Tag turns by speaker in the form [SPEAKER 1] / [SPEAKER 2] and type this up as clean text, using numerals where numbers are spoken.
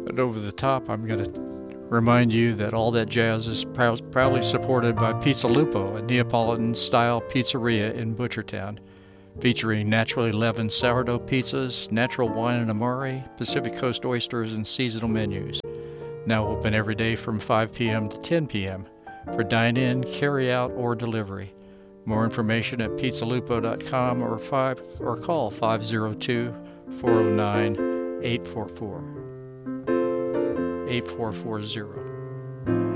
[SPEAKER 1] But over the top, I'm going to remind you that All That Jazz is proudly supported by Pizza Lupo, a Neapolitan-style pizzeria in Butchertown, featuring naturally leavened sourdough pizzas, natural wine and amare, Pacific Coast oysters, and seasonal menus. Now open every day from 5 p.m. to 10 p.m. for dine-in, carry-out, or delivery. More information at pizzalupo.com or call 502-409-8440.